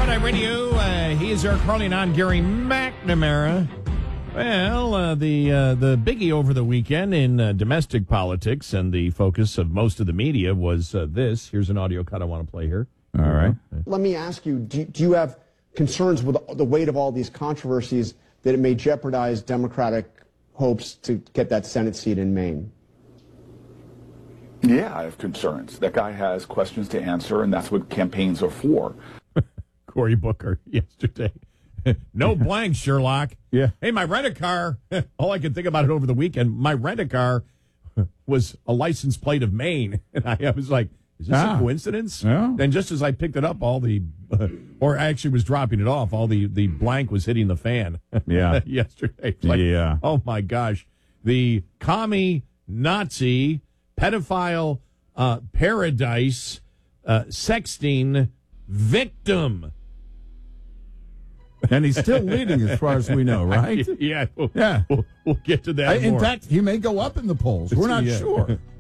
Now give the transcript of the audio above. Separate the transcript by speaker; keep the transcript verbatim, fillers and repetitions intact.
Speaker 1: Night Radio. Uh, he is our calling on Gary McNamara. Well, uh, the uh, the biggie over the weekend in uh, domestic politics and the focus of most of the media was uh, this. Here's an audio cut I want to play here.
Speaker 2: All right.
Speaker 3: Let me ask you, do, do you have concerns with the weight of all these controversies that it may jeopardize Democratic hopes to get that Senate seat in Maine?
Speaker 4: Yeah, I have concerns. That guy has questions to answer, and that's what campaigns are for.
Speaker 1: Cory Booker yesterday. No blanks, Sherlock.
Speaker 2: Yeah.
Speaker 1: Hey, my rent-a-car, all I could think about it over the weekend, my rent-a-car was a license plate of Maine. And I was like, is this
Speaker 2: Ah.
Speaker 1: a coincidence?
Speaker 2: Yeah.
Speaker 1: And just as I picked it up, all the, uh, or I actually was dropping it off, all the, the blank was hitting the fan.
Speaker 2: Yeah.
Speaker 1: yesterday. It's like,
Speaker 2: Yeah.
Speaker 1: oh, my gosh. The commie, Nazi, pedophile, uh, paradise, uh, sexting victim.
Speaker 2: And he's still leading as far as we know, right?
Speaker 1: Yeah, we'll,
Speaker 2: Yeah.
Speaker 1: We'll, we'll get to that
Speaker 2: I- in
Speaker 1: more.
Speaker 2: fact, he may go up in the polls. We're not
Speaker 1: Yeah.
Speaker 2: sure.